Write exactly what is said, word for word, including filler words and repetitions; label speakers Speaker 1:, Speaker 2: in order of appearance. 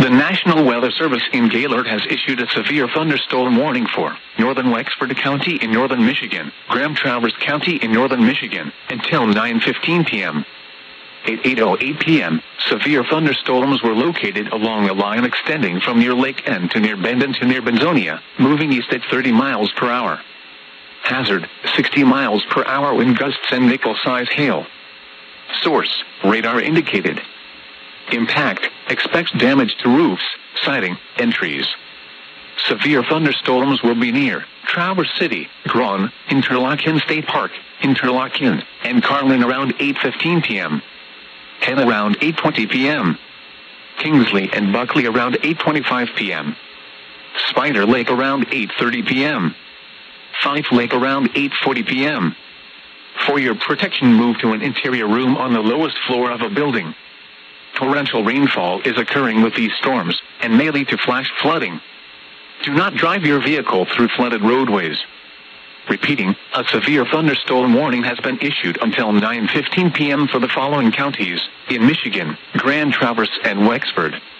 Speaker 1: National Weather Service in Gaylord has issued a severe thunderstorm warning for northern Wexford County in northern Michigan, Grand Traverse County in northern Michigan, until nine fifteen p m At eight oh eight p m, severe thunderstorms were located along a line extending from near Lake End to near Bendon to near Benzonia, moving east at thirty miles per hour. Hazard, sixty miles per hour wind gusts and nickel-size hail. Source, radar indicated. Impact, expects damage to roofs, siding, and trees. Severe thunderstorms will be near Traverse City, Grawn, Interlaken State Park, Interlaken, and Carlin around eight fifteen p m Hen around eight twenty p m Kingsley and Buckley around eight twenty-five p m Spider Lake around eight thirty p m Fife Lake around eight forty p m For your protection, move to an interior room on the lowest floor of a building. Torrential rainfall is occurring with these storms, and may lead to flash flooding. Do not drive your vehicle through flooded roadways. Repeating, a severe thunderstorm warning has been issued until nine fifteen p m for the following counties in Michigan: Grand Traverse and Wexford.